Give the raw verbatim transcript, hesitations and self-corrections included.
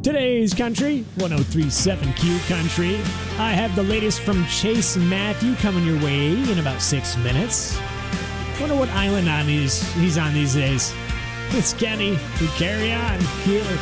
Today's Country, one oh three point seven Q Country. I have the latest from Chase Matthew coming your way in about six minutes. Wonder what island on he's, he's on these days. It's Kenny. We carry on here